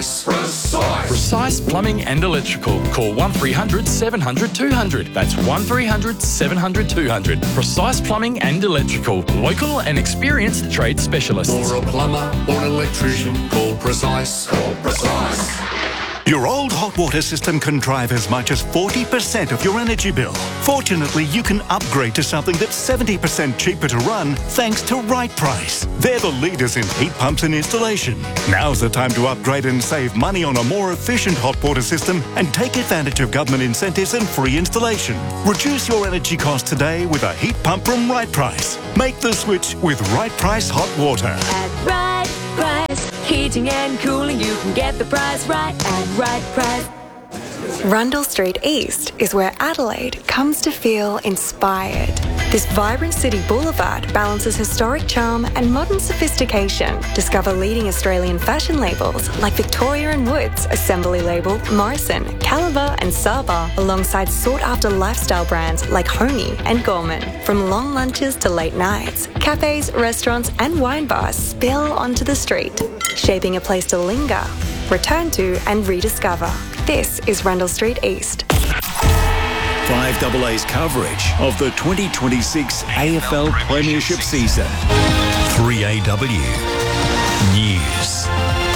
Precise Plumbing and Electrical. Call 1300 700 200. That's 1300 700 200. Precise Plumbing and Electrical. Local and experienced trade specialists. For a plumber or an electrician, call Precise. Your old hot water system can drive as much as 40% of your energy bill. Fortunately, you can upgrade to something that's 70% cheaper to run thanks to Right Price. They're the leaders in heat pumps and installation. Now's the time to upgrade and save money on a more efficient hot water system and take advantage of government incentives and free installation. Reduce your energy costs today with a heat pump from Right Price. Make the switch with Right Price Hot Water. At Right Price, heating and cooling, you can get the price right at Right Price. Rundle Street East is where Adelaide comes to feel inspired. This vibrant city boulevard balances historic charm and modern sophistication. Discover leading Australian fashion labels like Victoria & Woods, Assembly Label, Morrison, Caliber and Saba, alongside sought-after lifestyle brands like Honey and Gorman. From long lunches to late nights, cafes, restaurants and wine bars spill onto the street, shaping a place to linger, return to and rediscover. This is Rundle Street East. 5AA's coverage of the 2026 AFL Premiership season. 3AW News.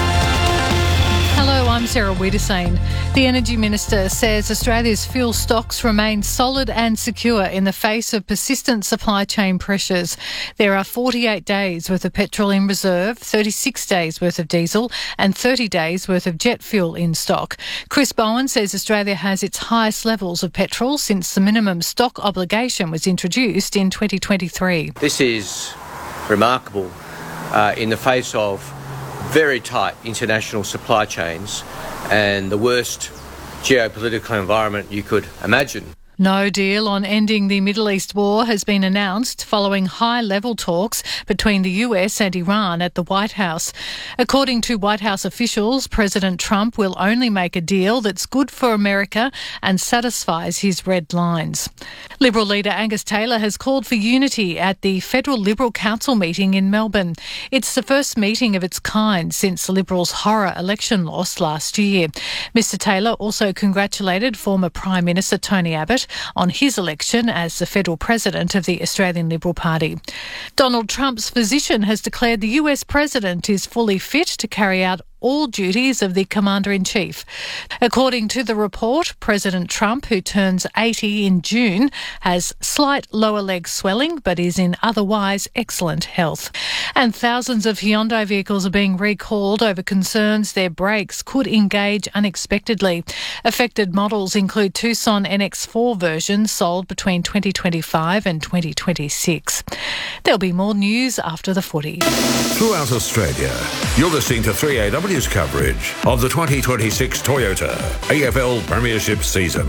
Hello, I'm Sarah Wiedersane. The Energy Minister says Australia's fuel stocks remain solid and secure in the face of persistent supply chain pressures. There are 48 days worth of petrol in reserve, 36 days worth of diesel and 30 days worth of jet fuel in stock. Chris Bowen says Australia has its highest levels of petrol since the minimum stock obligation was introduced in 2023. This is remarkable in the face of very tight international supply chains and the worst geopolitical environment you could imagine. No deal on ending the Middle East war has been announced following high-level talks between the US and Iran at the White House. According to White House officials, President Trump will only make a deal that's good for America and satisfies his red lines. Liberal leader Angus Taylor has called for unity at the Federal Liberal Council meeting in Melbourne. It's the first meeting of its kind since the Liberals' horror election loss last year. Mr Taylor also congratulated former Prime Minister Tony Abbott on his election as the federal president of the Australian Liberal Party. Donald Trump's physician has declared the US president is fully fit to carry out all duties of the Commander-in-Chief. According to the report, President Trump, who turns 80 in June, has slight lower leg swelling but is in otherwise excellent health. And thousands of Hyundai vehicles are being recalled over concerns their brakes could engage unexpectedly. Affected models include Tucson NX4 versions sold between 2025 and 2026. There'll be more news after the footy. Throughout Australia, you're listening to 3AW's coverage of the 2026 Toyota AFL Premiership season.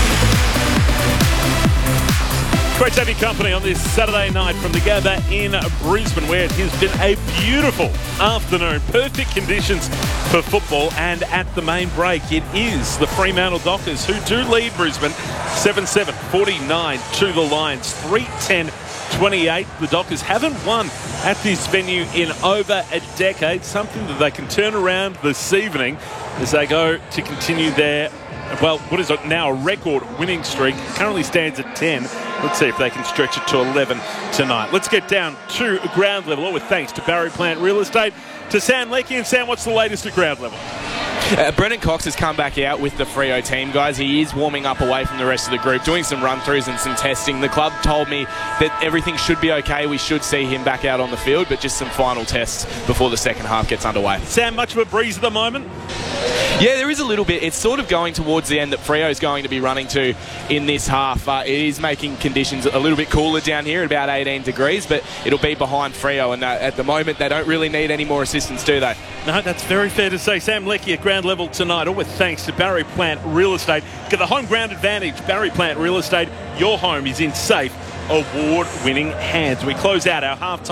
Great to have your company on this Saturday night from the Gather in Brisbane, where it has been a beautiful afternoon. Perfect conditions for football, and at the main break, it is the Fremantle Dockers who do lead Brisbane 7-7, 49 to the Lions, 3-10-28. The Dockers haven't won at this venue in over a decade, something that they can turn around this evening as they go to continue their, well, what is it now, a record winning streak. Currently stands at 10. Let's see if they can stretch it to 11 tonight. Let's get down to ground level, all with thanks to Barry Plant Real Estate, to Sam Leckie. And Sam, what's the latest at ground level? Brendan Cox has come back out with the Freo team, guys. He is warming up away from the rest of the group, doing some run-throughs and some testing. The club told me that everything should be okay. We should see him back out on the field, but just some final tests before the second half gets underway. Sam, much of a breeze at the moment? Yeah, there is a little bit. It's sort of going towards the end that Freo is going to be running to in this half. It is making conditions a little bit cooler down here at about 18 degrees, but it'll be behind Freo, and at the moment they don't really need any more assistance, do they? No, that's very fair to say. Sam Leckie at ground level tonight, all with thanks to Barry Plant Real Estate. Get the home ground advantage. Barry Plant Real Estate, your home is in safe, award-winning hands. We close out our halftime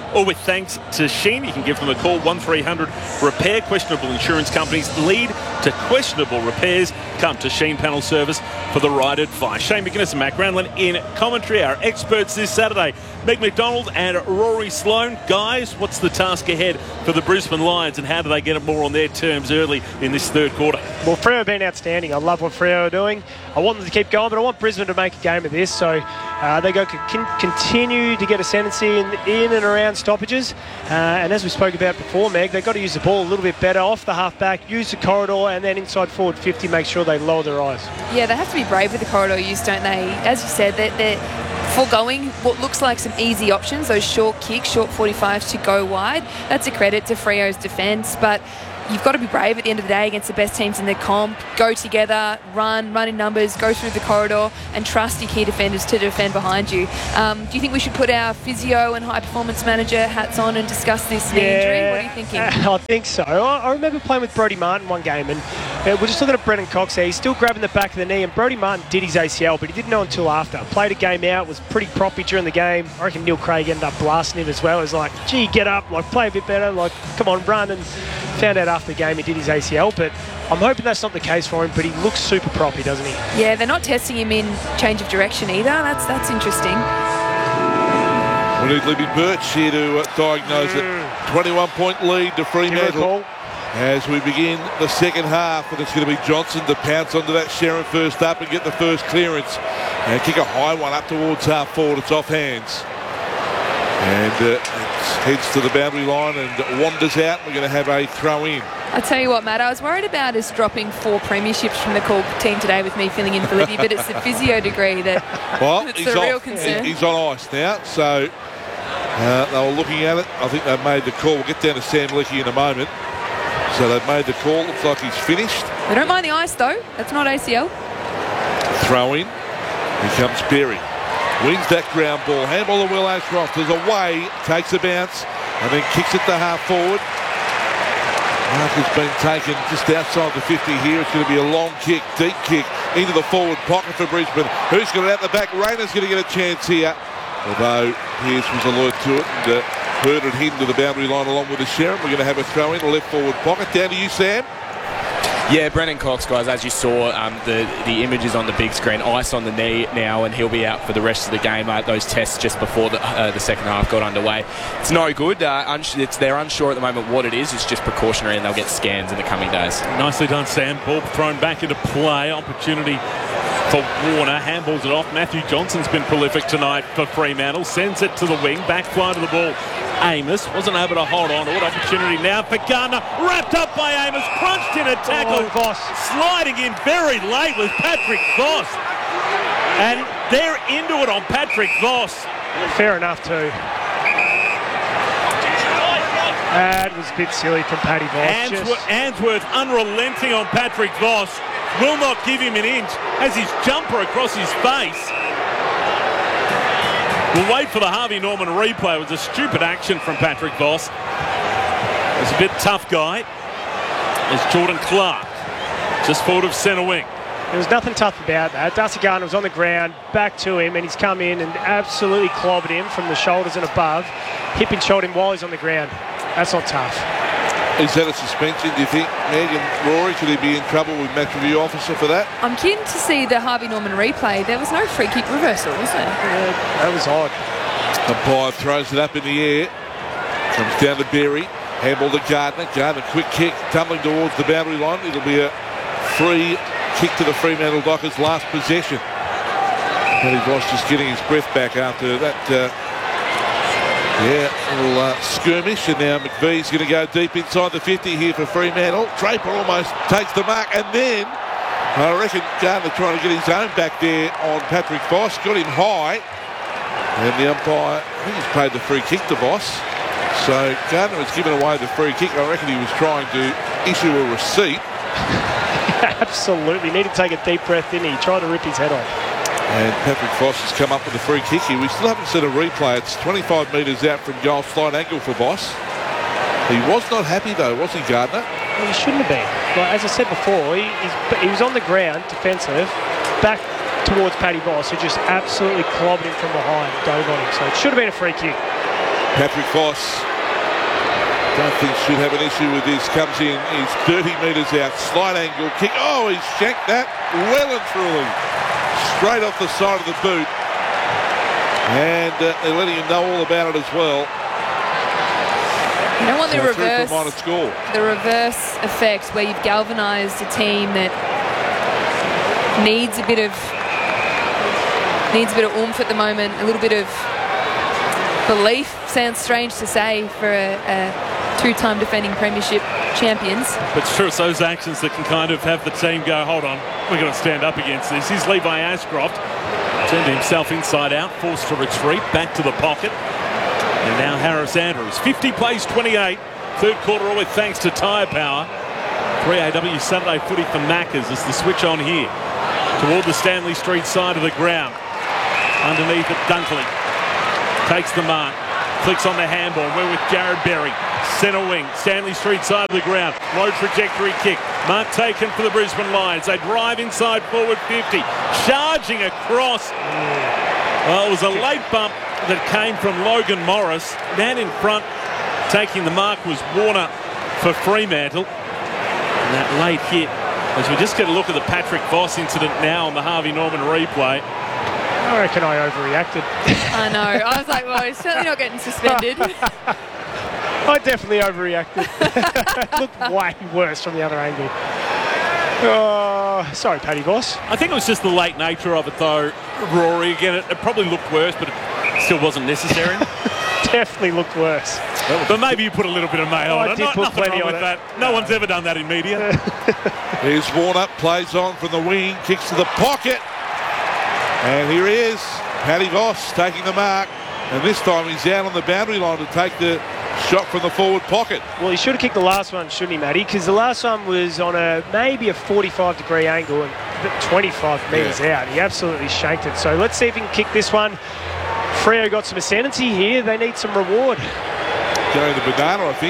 or with thanks to Sheen. You can give them a call, 1300 Repair. Questionable insurance companies lead to questionable repairs. Come to Sheen Panel Service for the right advice. Shane McGuinness and Matt Granlund in commentary. Our experts this Saturday, Meg McDonald and Rory Sloane. Guys, what's the task ahead for the Brisbane Lions, and how do they get it more on their terms early in this third quarter? Well, Freo have been outstanding. I love what Freo are doing. I want them to keep going, but I want Brisbane to make a game of this. So they continue to get ascendancy in and around stoppages. And as we spoke about before, Meg, they've got to use the ball a little bit better off the half-back, use the corridor, and then inside forward 50, make sure they lower their eyes. Yeah, they have to be brave with the corridor use, don't they? As you said, they're foregoing what looks like some easy options, those short kicks, short 45s to go wide. That's a credit to Freo's defence, but you've got to be brave at the end of the day against the best teams in the comp. Go together, run in numbers, go through the corridor, and trust your key defenders to defend behind you. Do you think we should put our physio and high performance manager hats on and discuss this knee injury? What are you thinking? I think so. I remember playing with Brodie Martin one game, and we're just looking at Brendan Cox there. He's still grabbing the back of the knee, and Brodie Martin did his ACL, but he didn't know until after. Played a game out, was pretty proppy during the game. I reckon Neil Craig ended up blasting him as well. He was like, gee, get up, like play a bit better, like come on, run, and found out after the game he did his ACL, but I'm hoping that's not the case for him, but he looks super proppy, doesn't he? Yeah, they're not testing him in change of direction either. That's interesting. We need Libby Birch here to diagnose it. 21-point lead to Fremantle as we begin the second half, and it's going to be Johnson to pounce onto that Sharon first up and get the first clearance and kick a high one up towards half forward. It's off hands. And it heads to the boundary line and wanders out. We're going to have a throw in. I tell you what, Matt, I was worried about us dropping 4 premierships from the call team today with me filling in for Libby, but it's the physio degree that's the real concern. He's on ice now, so they were looking at it. I think they've made the call. We'll get down to Sam Leckie in a moment. So they've made the call. Looks like he's finished. They don't mind the ice, though. That's not ACL. Throw in. Here comes Berry. Wins that ground ball. Handball to Will Ashcroft. There's a way. Takes a bounce. And then kicks it to half forward. Mark has been taken just outside the 50 here. It's going to be a long kick, deep kick into the forward pocket for Brisbane. Who's got it out the back? Rayner's going to get a chance here. Although Pearce was alert to it and Hurd had hidden to the boundary line along with the Sheriff. We're going to have a throw in the left forward pocket. Down to you, Sam. Yeah, Brendan Cox, guys, as you saw, the images on the big screen, ice on the knee now, and he'll be out for the rest of the game. Those tests just before the second half got underway. It's no good. They're unsure at the moment what it is. It's just precautionary, and they'll get scans in the coming days. Nicely done, Sam. Ball thrown back into play. Opportunity for Warner. Handballs it off. Matthew Johnson's been prolific tonight for Fremantle. Sends it to the wing. Back fly to the ball. Amos wasn't able to hold on to it. Opportunity now for Gardner. Wrapped up by Amos. Crunched in a tackle. Voss. Sliding in very late with Patrick Voss. And they're into it on Patrick Voss. Fair enough too. That was a bit silly from Paddy Voss. Answorth unrelenting on Patrick Voss. Will not give him an inch. Has his jumper across his face. We'll wait for the Harvey Norman replay. It was a stupid action from Patrick Voss. He's a bit tough guy. There's Jordan Clark, just forward of centre wing. There was nothing tough about that. Darcy Gardner was on the ground, back to him, and he's come in and absolutely clobbered him from the shoulders and above. Hip and shot him while he's on the ground. That's not tough. Is that a suspension, do you think, Meg and Rory? Could he be in trouble with match review officer for that? I'm keen to see the Harvey Norman replay. There was no free kick reversal, was there? That was odd. Umpire throws it up in the air. Comes down to Berry. Handball to Gardner. Gardner, quick kick, tumbling towards the boundary line. It'll be a free kick to the Fremantle Dockers' last possession. Paddy Voss just getting his breath back after that little skirmish, and now McVee's going to go deep inside the 50 here for Fremantle. Draper almost takes the mark, and then I reckon Gardner trying to get his own back there on Patrick Voss, got him high, and the umpire, I think he's paid the free kick to Voss. So Gardner has given away the free kick. I reckon he was trying to issue a receipt. Absolutely, need to take a deep breath in. He tried to rip his head off. And Patrick Voss has come up with a free kick here. We still haven't seen a replay. It's 25 metres out from goal, slight angle for Voss. He was not happy though, was he, Gardner? Well, he shouldn't have been. Like, as I said before, he was on the ground, defensive, back towards Paddy Voss, who just absolutely clobbered him from behind, dove on him. So it should have been a free kick. Patrick Voss, don't think should have an issue with this. Comes in, he's 30 metres out, slight angle kick. Oh, he's shanked that well and truly. Straight off the side of the boot. And they're letting him know all about it as well. You don't want the reverse. Score. The reverse effect where you've galvanised a team that needs a bit of oomph at the moment, a little bit of belief. Sounds strange to say for a two-time defending premiership champions. But it's true, it's those actions that can kind of have the team go, hold on, we're going to stand up against this. Here's Levi Ashcroft. Turned himself inside out, forced to retreat, back to the pocket. And now Harris Andrews. 50 plays 28. Third quarter all with thanks to Tyre Power. 3AW Saturday footy for Maccas as the switch on here. Toward the Stanley Street side of the ground. Underneath it, Dunkley takes the mark. Flicks on the handball. We're with Jared Berry. Centre wing, Stanley Street side of the ground. Low trajectory kick. Mark taken for the Brisbane Lions. They drive inside forward 50. Charging across. Well, it was a late bump that came from Logan Morris. Man in front taking the mark was Warner for Fremantle. And that late hit, as we just get a look at the Patrick Voss incident now on the Harvey Norman replay. I reckon I overreacted. I know. I was like, well, he's certainly not getting suspended. I definitely overreacted. Looked way worse from the other angle. Oh, sorry, Paddy Voss. I think it was just the late nature of it, though, Rory. Again, it probably looked worse, but it still wasn't necessary. Definitely looked worse. But maybe you put a little bit of mayo on it. I did put plenty on it. That. No one's ever done that in media. Here's Warner, plays on from the wing, kicks to the pocket. And here he is, Paddy Voss taking the mark. And this time he's out on the boundary line to take the shot from the forward pocket. Well, he should have kicked the last one, shouldn't he, Matty? Because the last one was on maybe a 45-degree angle and 25 metres out. He absolutely shanked it. So let's see if he can kick this one. Freo got some ascendancy here. They need some reward. Going to Banana, I think.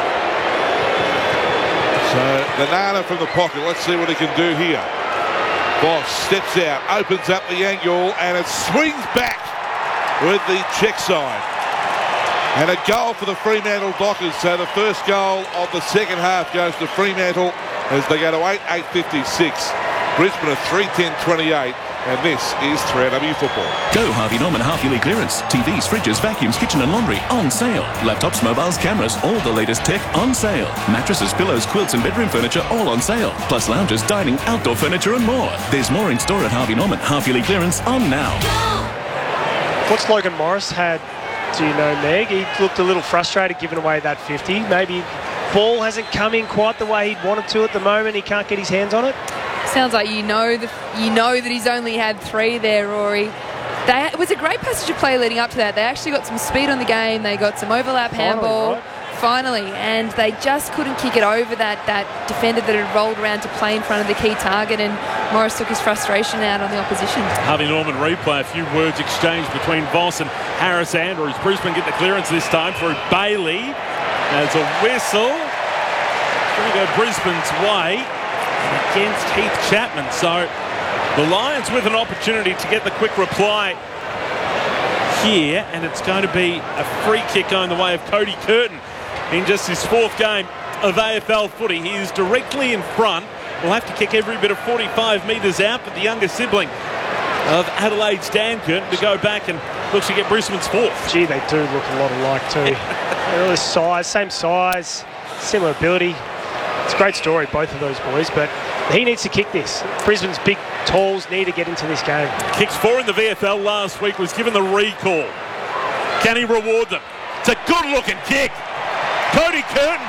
So Banana from the pocket. Let's see what he can do here. Voss steps out, opens up the angle, and it swings back with the check side. And a goal for the Fremantle Dockers. So the first goal of the second half goes to Fremantle as they go to 8-8-56. Brisbane are 3-10-28. And this is 3AW Football. Go Harvey Norman half-yearly clearance. TVs, fridges, vacuums, kitchen and laundry on sale. Laptops, mobiles, cameras, all the latest tech on sale. Mattresses, pillows, quilts and bedroom furniture all on sale. Plus lounges, dining, outdoor furniture and more. There's more in store at Harvey Norman. Half-yearly clearance on now. What's Logan Morris had, do you know, Meg? He looked a little frustrated giving away that 50. Maybe ball hasn't come in quite the way he'd wanted to at the moment. He can't get his hands on it. Sounds like you know that he's only had 3 there, Rory. It was a great passage of play leading up to that. They actually got some speed on the game. They got some overlap handball. Finally, and they just couldn't kick it over that defender that had rolled around to play in front of the key target, and Morris took his frustration out on the opposition. Harvey Norman replay, a few words exchanged between Voss and Harris Andrews. Brisbane get the clearance this time through Bailey. There's a whistle. It's going to go Brisbane's way against Heath Chapman. So the Lions with an opportunity to get the quick reply here, and it's going to be a free kick going the way of Cody Curtin in just his 4th game of AFL footy. He is directly in front. Will have to kick every bit of 45 metres out, but the younger sibling of Adelaide's Dan Curtin to go back and looks to get Brisbane's 4th. Gee, they do look a lot alike too. They're all size, same size, similar ability. It's a great story, both of those boys, but he needs to kick this. Brisbane's big talls need to get into this game. Kicks 4 in the VFL last week, was given the recall. Can he reward them? It's a good-looking kick. Cody Curtin.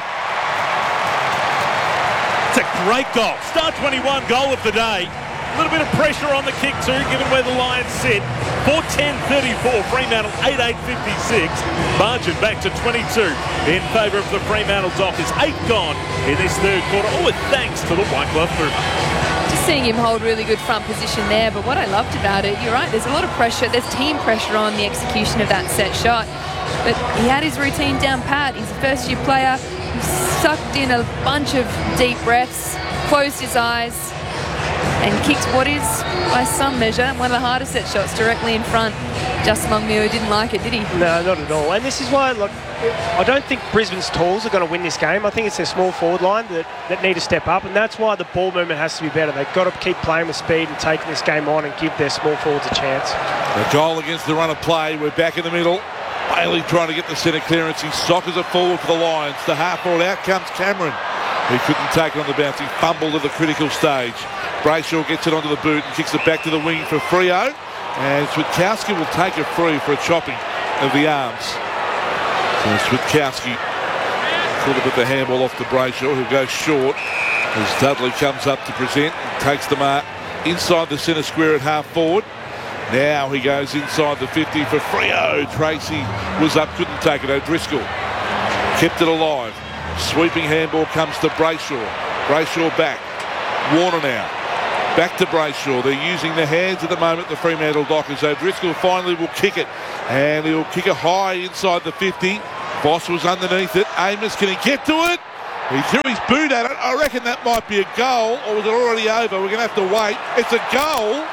It's a great goal. Star 21 goal of the day. A little bit of pressure on the kick too, given where the Lions sit. 4-10-34, Fremantle 8-8-56. Margin back to 22 in favour of the Fremantle Dockers. 8 gone in this third quarter, all with thanks to the White Glove movement. Just seeing him hold really good front position there, but what I loved about it, you're right, there's a lot of pressure. There's team pressure on the execution of that set shot. But he had his routine down pat. He's a first-year player. He sucked in a bunch of deep breaths, closed his eyes, and kicked what is, by some measure, one of the hardest set shots directly in front Justin Longmuir didn't like it, did he? No, not at all. And this is why, look, I don't think Brisbane's talls are going to win this game. I think it's their small forward line that need to step up, and that's why the ball movement has to be better. They've got to keep playing with speed and taking this game on and give their small forwards a chance. The goal against the run of play. We're back in the middle. Bailey trying to get the centre clearance. He soccers it forward for the Lions. The half forward. Out comes Cameron. He couldn't take it on the bounce. He fumbled at the critical stage. Brayshaw gets it onto the boot and kicks it back to the wing for Freo. And Switkowski will take it free for a chopping of the arms. So Switkowski caught a bit of the handball off to Brayshaw, who goes short as Dudley comes up to present and takes the mark inside the centre square at half forward. Now he goes inside the 50 for Freo. Tracy was up, couldn't take it. O'Driscoll kept it alive. Sweeping handball comes to Brayshaw. Brayshaw back. Warner now. Back to Brayshaw. They're using the hands at the moment, the Fremantle Dockers. O'Driscoll finally will kick it. And he'll kick it high inside the 50. Voss was underneath it. Amos, can he get to it? He threw his boot at it. I reckon that might be a goal. Or was it already over? We're going to have to wait. It's a goal.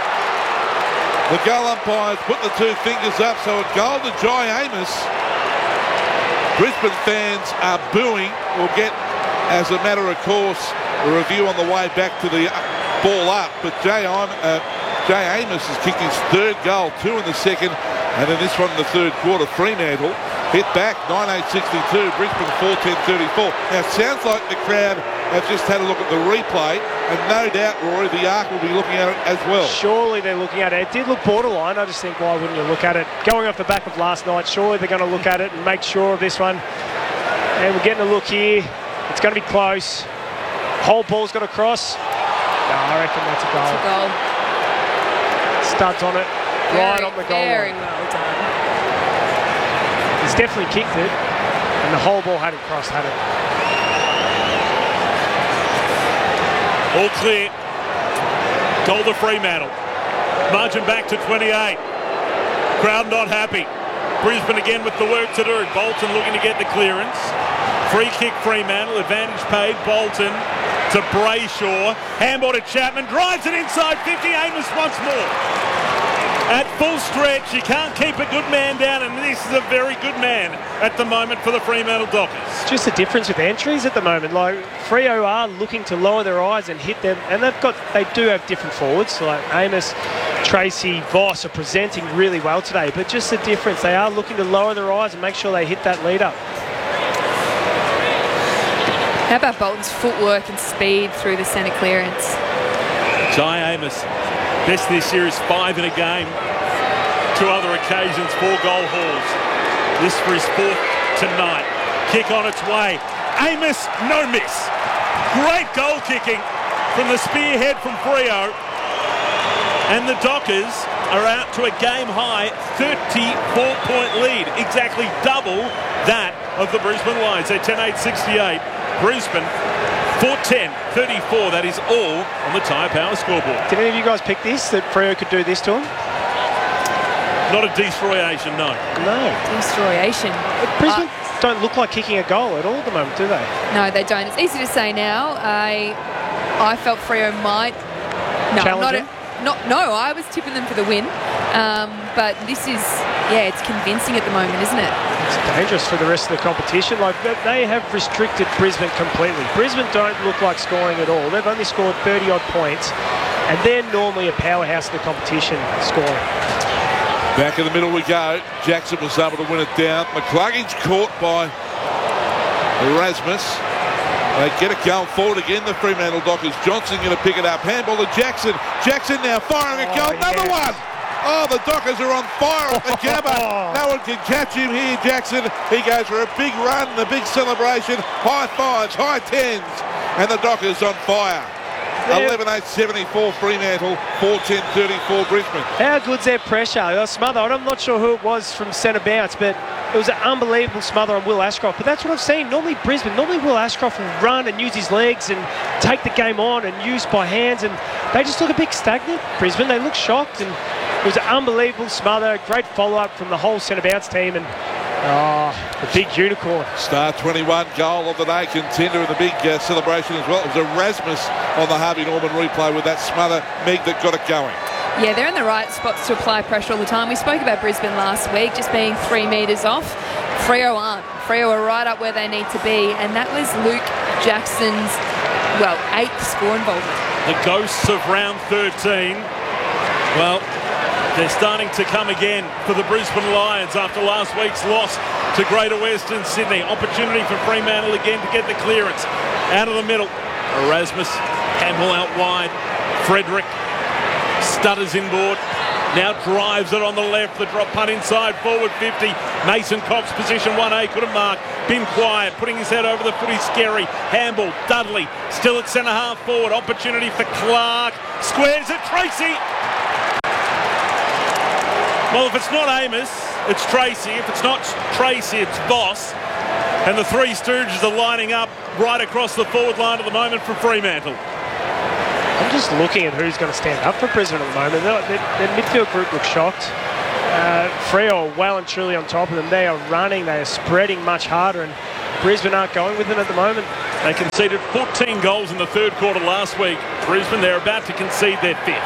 The goal umpires put the two fingers up. So a goal to Jai Amos. Brisbane fans are booing. We'll get, as a matter of course, a review on the way back to the ball up, but Jay Amos has kicked his third goal, 2 in the second, and then this one in the third quarter. Fremantle hit back 9-8-62, Brisbane 4-10-34. Now it sounds like the crowd have just had a look at the replay, and no doubt, Rory, the ARC will be looking at it as well. Surely they're looking at it. It did look borderline. I just think, why wouldn't you look at it? Going off the back of last night, surely they're going to look at it and make sure of this one. And we're getting a look here. It's going to be close. Whole ball's got to cross. No, I reckon that's a goal. It's a goal. Studs on it, right on the goal line. Very well done. He's definitely kicked it, and the whole ball hadn't crossed, had it? All clear. Goal to Fremantle. Margin back to 28. Crowd not happy. Brisbane again with the work to do. Bolton looking to get the clearance. Free kick Fremantle. Advantage paid. Bolton to Brayshaw. Handball to Chapman. Drives it inside 50. Amos once more. At full stretch. You can't keep a good man down, and this is a very good man at the moment for the Fremantle Dockers. Just the difference with entries at the moment. Like, Freo are looking to lower their eyes and hit them, and they do have different forwards. Like Amos, Tracy, Voss are presenting really well today, but just the difference. They are looking to lower their eyes and make sure they hit that lead up. How about Bolton's footwork and speed through the centre clearance? Jai Amos, best this series, 5 in a game. 2 other occasions, 4 goal hauls. This for his 4th tonight. Kick on its way. Amos, no miss. Great goal kicking from the spearhead from Freo. And the Dockers are out to a game-high 34-point lead. Exactly double that of the Brisbane Lions. They're 10-8-68. Brisbane 4-10-34. That is all on the Tyre Power scoreboard. Did any of you guys pick this, that Freo could do this to him? Not a destroyation, no. No. Destroyation. Brisbane don't look like kicking a goal at all at the moment, do they? No, they don't. It's easy to say now. I felt Freo might. No, I was tipping them for the win. But this is, it's convincing at the moment, isn't it? It's dangerous for the rest of the competition. Like, they have restricted Brisbane completely. Brisbane don't look like scoring at all. They've only scored 30-odd points, and they're normally a powerhouse of the competition scoring. Back in the middle we go. Jackson was able to win it down. McClugging's caught by Erasmus. They get it going forward again, the Fremantle Dockers. Johnson going to pick it up. Handball to Jackson. Jackson now firing a goal. Another one. Oh, the Dockers are on fire at the Gabba. No one can catch him here, Jackson. He goes for a big run and a big celebration. High fives, high tens. And the Dockers on fire. 11-8-74 Fremantle, 4-10-34 Brisbane. How good's their pressure? Smother, I'm not sure who it was from centre bounce, but it was an unbelievable smother on Will Ashcroft. But that's what I've seen. Normally Will Ashcroft will run and use his legs and take the game on and use by hands, and they just look a bit stagnant, Brisbane. They look shocked, and it was an unbelievable smother. Great follow-up from the whole centre bounce team, and the big unicorn. Star 21 goal of the day, contender in the big celebration as well. It was Erasmus on the Harvey Norman replay with that smother. Meg that got it going. Yeah, they're in the right spots to apply pressure all the time. We spoke about Brisbane last week, just being 3 metres off. Freo aren't. Freo are right up where they need to be, and that was Luke Jackson's, 8th score involvement. The ghosts of round 13, well, they're starting to come again for the Brisbane Lions after last week's loss to Greater Western Sydney. Opportunity for Fremantle again to get the clearance. Out of the middle, Erasmus, Campbell out wide, Frederick stutters inboard, now drives it on the left, the drop punt inside, forward 50, Mason Cox, position 1A, couldn't mark, been quiet, putting his head over the footy, scary, Handball, Dudley, still at centre half forward, opportunity for Clark, squares it, Tracy! Well, if it's not Amos, it's Tracy, if it's not Tracy, it's Voss, and the Three Stooges are lining up right across the forward line at the moment for Fremantle. I'm just looking at who's going to stand up for Brisbane at the moment. Their midfield group looks shocked. Freo are well and truly on top of them. They are running, they are spreading much harder, and Brisbane aren't going with them at the moment. They conceded 14 goals in the third quarter last week. Brisbane, they're about to concede their 5th.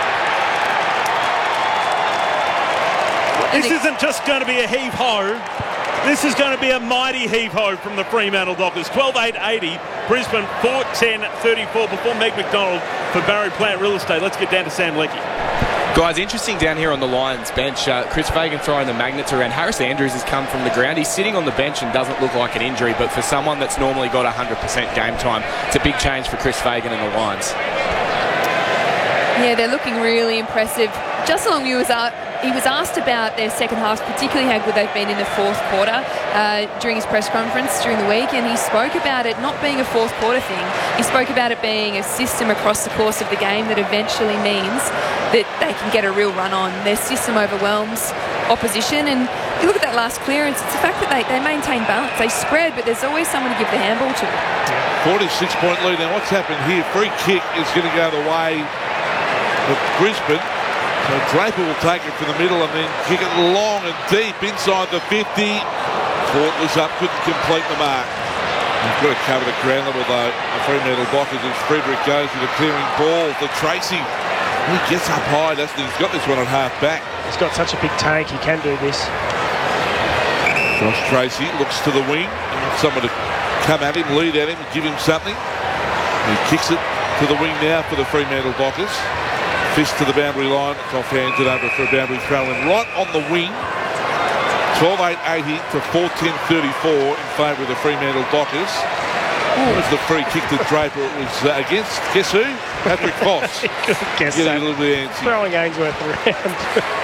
This isn't just going to be a heave-ho. This is going to be a mighty heave-ho from the Fremantle Dockers. 12-8-80, Brisbane 4-10-34 before Meg McDonald for Barry Plant Real Estate. Let's get down to Sam Leckie. Guys, interesting down here on the Lions bench. Chris Fagan throwing the magnets around. Harris Andrews has come from the ground. He's sitting on the bench and doesn't look like an injury, but for someone that's normally got 100% game time, it's a big change for Chris Fagan and the Lions. Yeah, they're looking really impressive. Just along he was asked about their second halves, particularly how good they've been in the fourth quarter during his press conference during the week, and he spoke about it not being a fourth quarter thing. He spoke about it being a system across the course of the game that eventually means that they can get a real run on. Their system overwhelms opposition, and you look at that last clearance, it's the fact that they maintain balance. They spread, but there's always someone to give the handball to. 46-point lead. Now what's happened here? Free kick is going to go the way of Brisbane. So Draper will take it from the middle and then kick it long and deep inside the 50. Fort was up, couldn't complete the mark. He's got to cover the ground level though. The Fremantle Dockers as Frederick goes with a clearing ball for Tracy. He gets up high, doesn't he? He's got this one on half back. He's got such a big tank, he can do this. Josh Tracy looks to the wing. He wants someone to come at him, lead at him, give him something. He kicks it to the wing now for the Fremantle Dockers. Fist to the boundary line. It's off-handed over for a boundary throw-in right on the wing. 12-8-80 to 4-10-34 in favour of the Fremantle Dockers. It was the free kick to Draper. It was against, guess who? Patrick Voss. Getting a little bit antsy. Throwing Ainsworth around.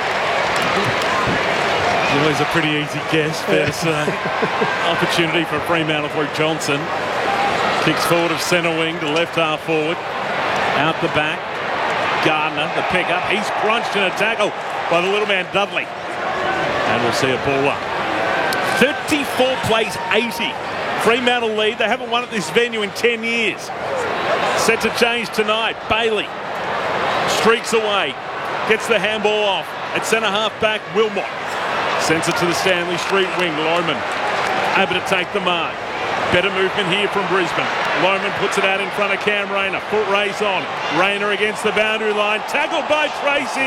It's always a pretty easy guess, fair to say. Opportunity for Fremantle through Johnson. Kicks forward of centre wing to left half forward. Out the back. Gardner, the pick-up. He's crunched in a tackle by the little man Dudley. And we'll see a ball up. 34 plays 80. Fremantle lead. They haven't won at this venue in 10 years. Set to change tonight. Bailey streaks away. Gets the handball off. At centre half back, Wilmot. Sends it to the Stanley Street wing. Lohman able to take the mark. Better movement here from Brisbane. Lohman puts it out in front of Cam Rayner. Foot race on. Rayner against the boundary line. Tackled by Tracy.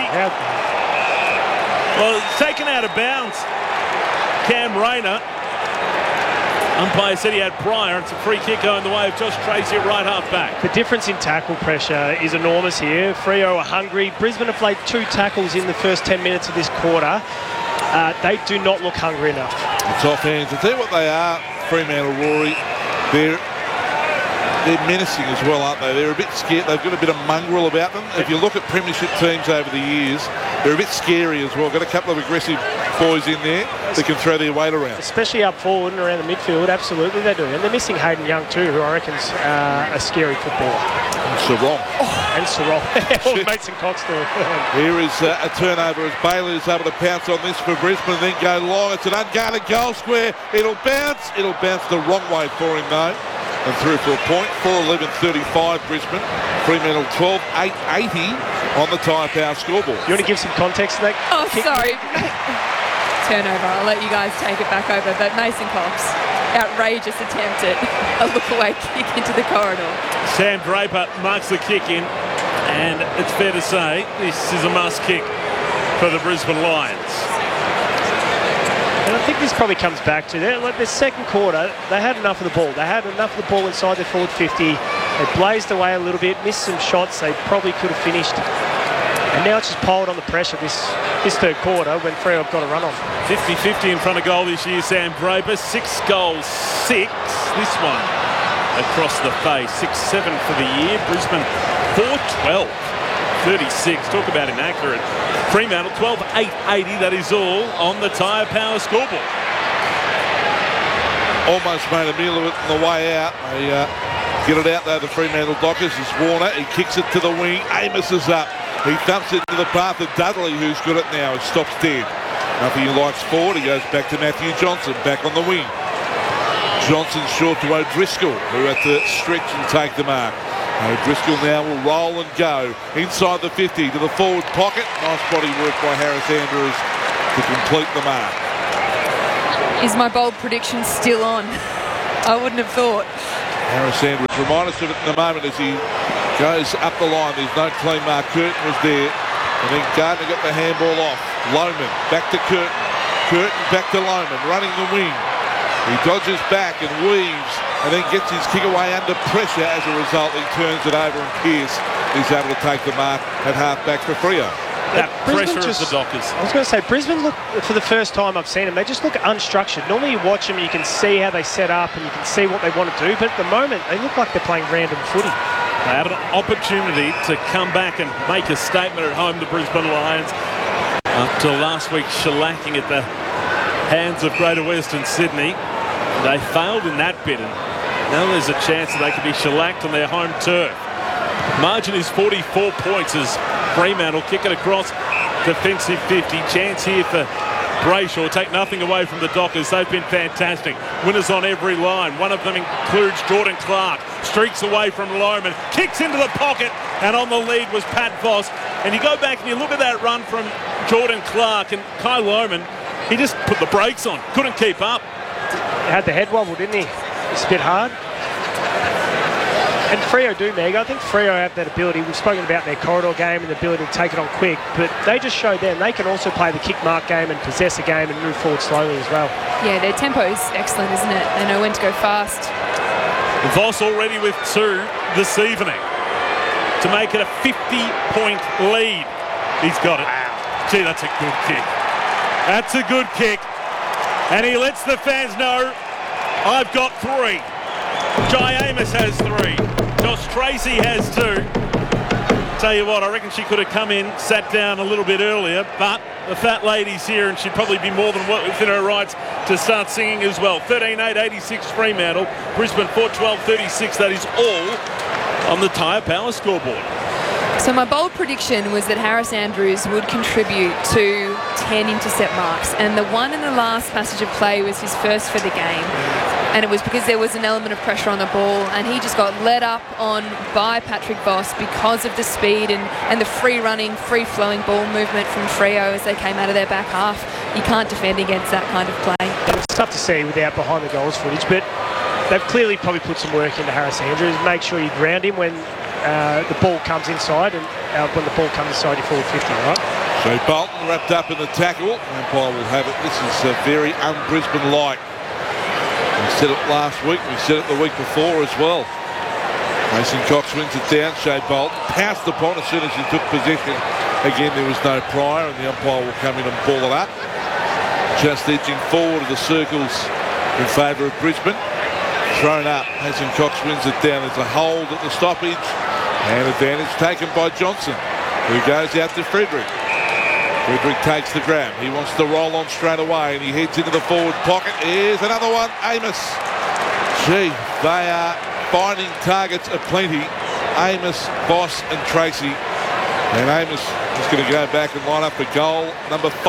Well, it's taken out of bounds. Cam Rayner. Umpire said he had prior. It's a free kick going the way of Josh Tracy at right half back. The difference in tackle pressure is enormous here. Freo are hungry. Brisbane have played 2 tackles in the first 10 minutes of this quarter. They do not look hungry enough. It's off hands. I'll tell you what they are, Fremantle, Rory. They're menacing as well, aren't they? They're a bit scared. They've got a bit of mongrel about them. If you look at premiership teams over the years, they're a bit scary as well. Got a couple of aggressive boys in there that can throw their weight around. Especially up forward and around the midfield, absolutely they do. And they're missing Hayden Young too, who I reckon's a scary footballer. And Sarong. And Sarong. Mason Cox too. Here is a turnover as Bailey is able to pounce on this for Brisbane and then go long. It's an unguarded goal square. It'll bounce. It'll bounce the wrong way for him though. And through for a point. 4-11-35 Brisbane. Fremantle 12-8-80 on the Tyre Power scoreboard. You want to give some context to that? Oh, sorry. Turnover. I'll let you guys take it back over. But Mason Cox, outrageous attempt at a look-away kick into the corridor. Sam Draper marks the kick in. And it's fair to say this is a must kick for the Brisbane Lions. And I think this probably comes back to their second quarter. They had enough of the ball. They had enough of the ball inside their forward 50. They blazed away a little bit, missed some shots they probably could have finished. And now it's just piled on the pressure this third quarter when Freo have got a run on. 50-50 in front of goal this year, Sam Draper. 6 goals, 6. This one across the face. 6-7 for the year. Brisbane 4-12. 36. Talk about inaccurate. Fremantle 12-8-80. That is all on the Tyre Power scoreboard. Almost made a meal of it on the way out. They get it out there, the Fremantle Dockers. It's Warner. He kicks it to the wing. Amos is up. He dumps it to the path of Dudley, who's got it now. He stops dead. Nothing he likes forward. He goes back to Matthew Johnson, back on the wing. Johnson short to O'Driscoll, who had to stretch and take the mark. O'Driscoll now will roll and go inside the 50 to the forward pocket. Nice body work by Harris Andrews to complete the mark. Is my bold prediction still on? I wouldn't have thought. Harris Andrews, remind us of it in a moment as he goes up the line. There's no clean mark. Curtin was there. And then Gardner got the handball off. Lohman back to Curtin. Curtin back to Lohman, running the wing. He dodges back and weaves and then gets his kick away under pressure. As a result, he turns it over and Pearce is able to take the mark at half-back for Freo. That pressure of the Dockers. I was going to say, Brisbane look, for the first time I've seen them, they just look unstructured. Normally you watch them, you can see how they set up and you can see what they want to do, but at the moment they look like they're playing random footy. They had an opportunity to come back and make a statement at home, the Brisbane Lions, after last week shellacking at the hands of Greater Western Sydney. They failed in that bit, and now there's a chance that they could be shellacked on their home turf. Margin is 44 points as Fremantle kick it across defensive 50. Chance here for Brayshaw. Take nothing away from the Dockers. They've been fantastic. Winners on every line. One of them includes Jordan Clark. Streaks away from Lohman. Kicks into the pocket. And on the lead was Pat Voss. And you go back and you look at that run from Jordan Clark and Kai Lohman. He just put the brakes on. Couldn't keep up. Had the head wobble, didn't he? It's a bit hard. And Freo do, Meg. I think Freo have that ability. We've spoken about their corridor game and the ability to take it on quick, but they just showed them they can also play the kick mark game and possess a game and move forward slowly as well. Yeah, their tempo is excellent, isn't it? They know when to go fast. Voss already with 2 this evening to make it a 50-point lead. He's got it. Wow. Gee, that's a good kick. That's a good kick. And he lets the fans know, I've got 3. Jai Amos has 3. Josh Tracy has 2. Tell you what, I reckon she could have come in, sat down a little bit earlier, but the fat lady's here and she'd probably be more than within her rights to start singing as well. 13-8-86 Fremantle. Brisbane 4-12-36. That is all on the Tyre Power scoreboard. So my bold prediction was that Harris Andrews would contribute to 10 intercept marks, and the one in the last passage of play was his first for the game, and it was because there was an element of pressure on the ball and he just got led up on by Patrick Voss because of the speed and the free-running, free-flowing ball movement from Freo as they came out of their back half. You can't defend against that kind of play. It's tough to see without behind the goals footage, but they've clearly probably put some work into Harris Andrews. Make sure you ground him when the ball comes inside, and when the ball comes inside your forward 50, right? So Bolton wrapped up in the tackle. Umpire will have it. This is very un-Brisbane-like. We said it last week. We said it the week before as well. Mason Cox wins it down. Shea Bolton pounced upon as soon as he took possession. Again, there was no prior, and the umpire will come in and ball it up. Just edging forward of the circles in favour of Brisbane. Thrown up. Mason Cox wins it down. There's a hold at the stoppage. And advantage taken by Johnson, who goes out to Frederick. Frederick takes the grab. He wants to roll on straight away, and he heads into the forward pocket. Here's another one. Amos. Gee, they are finding targets aplenty. Amos, Voss and Tracy. And Amos is going to go back and line up for goal number 5.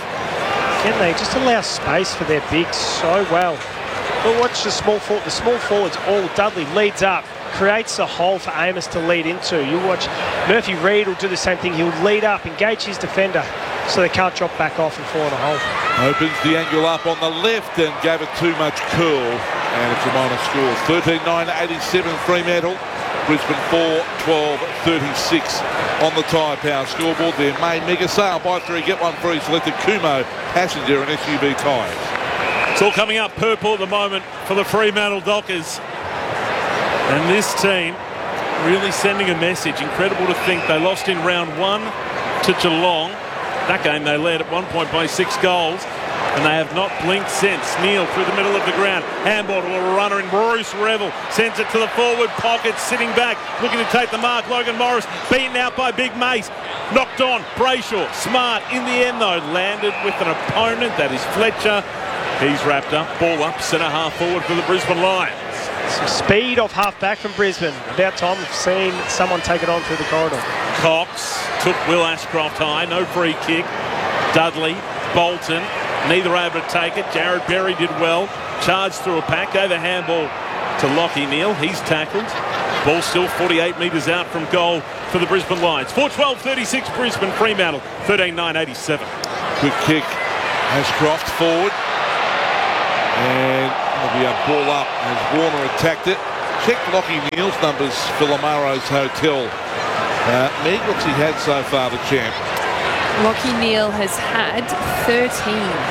Can they just allow space for their bigs so well? But watch the small forwards. All Dudley leads up, creates a hole for Amos to lead into. You watch Murphy Reid will do the same thing. He'll lead up, engage his defender so they can't drop back off and fall in a hole. Opens the angle up on the left and gave it too much curl. And it's a minor score. 13-9-87 Fremantle. Brisbane 4-12-36 on the Tyre Power scoreboard. Their main mega sale, buy 3 get 1 free, selected Kumho, Passenger and SUV tyres. It's all coming up purple at the moment for the Fremantle Dockers. And this team really sending a message. Incredible to think they lost in round 1 to Geelong. That game they led at one point by 6 goals. And they have not blinked since. Neil through the middle of the ground. Handball to a runner in Bruce Revel. Sends it to the forward pocket, sitting back, looking to take the mark. Logan Morris beaten out by Big Mace. Knocked on. Brayshaw, smart in the end though. Landed with an opponent, that is Fletcher. He's wrapped up. Ball up, centre half forward for the Brisbane Lions. Some speed off half back from Brisbane. About time we've seen someone take it on through the corridor. Cox took Will Ashcroft high. No free kick. Dudley, Bolton. Neither able to take it. Jared Berry did well. Charged through a pack. Gave a handball to Lockie Neal. He's tackled. Ball still 48 metres out from goal for the Brisbane Lions. 4-12-36 Brisbane. Fremantle 13-9-87. Quick kick. Ashcroft forward. And there'll be a ball up as Warner attacked it. Check Lockie Neal's numbers for Lamaro's Hotel. Meg, what's he had so far, the champ? Lockie Neal has had 13. 13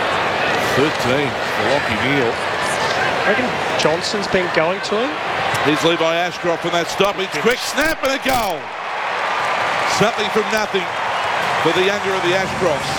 for Lockie Neal. I reckon Johnson's been going to him. Here's Levi Ashcroft from that stoppage. Quick snap and a goal. Something from nothing for the younger of the Ashcrofts.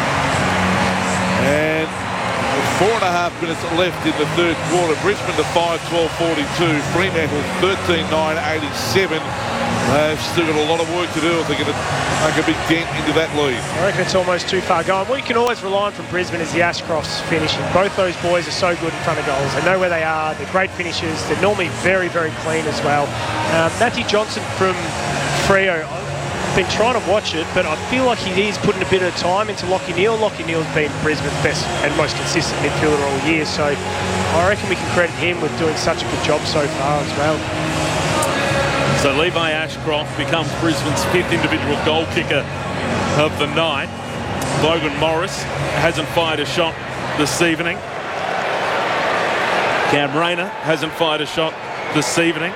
And 4.5 minutes left in the third quarter. Brisbane to 5-12-42. Fremantle 13-9-87. They've still got a lot of work to do if they're going to make a big dent into that lead. I reckon it's almost too far gone. What you can always rely on from Brisbane is the Ashcrofts finishing. Both those boys are so good in front of goals. They know where they are. They're great finishers. They're normally very, very clean as well. Matthew Johnson from Freo. I've been trying to watch it, but I feel like he is putting a bit of time into Lockie Neal. Lockie Neal's been Brisbane's best and most consistent midfielder all year, so I reckon we can credit him with doing such a good job so far as well. So Levi Ashcroft becomes Brisbane's 5th individual goal kicker of the night. Logan Morris hasn't fired a shot this evening. Cam Rayner hasn't fired a shot this evening.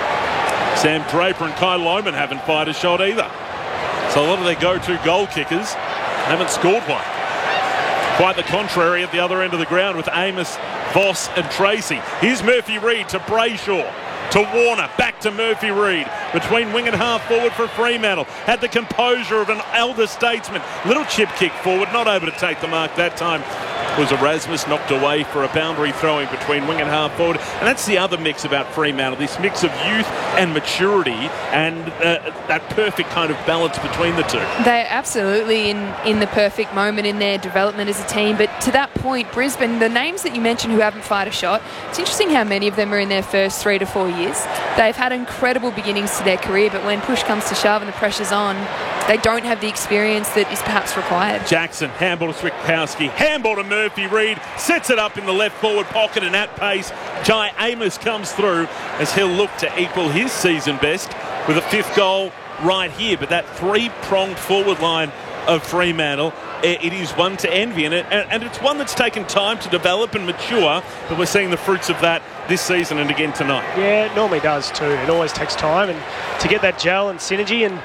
Sam Draper and Kai Lohman haven't fired a shot either. So a lot of their go-to goal kickers haven't scored one. Quite the contrary at the other end of the ground with Amos, Voss and Tracy. Here's Murphy Reid to Brayshaw. To Warner, back to Murphy Reid. Between wing and half forward for Fremantle. Had the composure of an elder statesman. Little chip kick forward, not able to take the mark that time. Was Erasmus knocked away for a boundary throwing between wing and half forward. And that's the other mix about Fremantle, this mix of youth and maturity and that perfect kind of balance between the two. They're absolutely in the perfect moment in their development as a team. But to that point, Brisbane, the names that you mentioned who haven't fired a shot, it's interesting how many of them are in their first 3 to 4 years. They've had incredible beginnings to their career, but when push comes to shove and the pressure's on, they don't have the experience that is perhaps required. Jackson, handball to Switkowski, handball to Murphy Reid, sets it up in the left forward pocket and at pace. Jai Amos comes through as he'll look to equal his season best with a 5th goal right here. But that 3-pronged forward line of Fremantle, it is one to envy, and it's one that's taken time to develop and mature, but we're seeing the fruits of that this season and again tonight. Yeah, it normally does too. It always takes time and to get that gel and synergy. And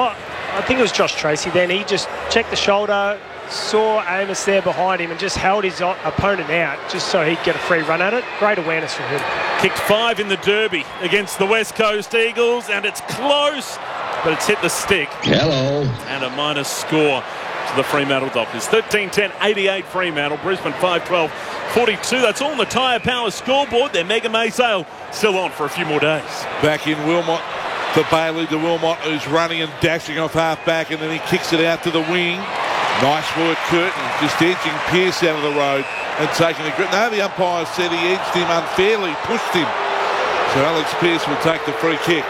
I think it was Josh Tracy then. He just checked the shoulder, saw Amos there behind him and just held his opponent out just so he'd get a free run at it. Great awareness from him. Kicked 5 in the Derby against the West Coast Eagles, and it's close, but it's hit the stick. Hello. And a minus score to the Fremantle Dockers. 13-10, 88 Fremantle. Brisbane 5-12-42. That's all on the Tyre Power scoreboard. Their Mega May sale still on for a few more days. Back in Wilmot to Bailey to Wilmot, who's running and dashing off half back, and then he kicks it out to the wing. Nice work, Curtin, just edging Pearce out of the road and taking a grip. No, the umpire said he edged him unfairly, pushed him. So Alex Pearce will take the free kick.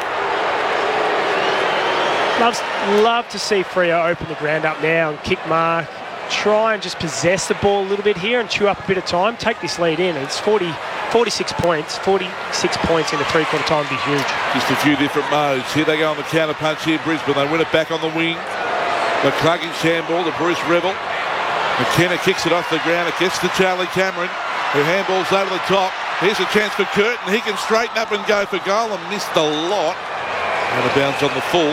Love to see Freo open the ground up now and kick mark. Try and just possess the ball a little bit here and chew up a bit of time. Take this lead in. It's 46 points. 46 points in the three-quarter time would be huge. Just a few different modes. Here they go on the counter punch here, Brisbane. They win it back on the wing. McCluggage handball to Bruce Revel. McKenna kicks it off the ground. It gets to Charlie Cameron, who handballs over the top. Here's a chance for Curtin. He can straighten up and go for goal and missed a lot. Out of bounds on the full.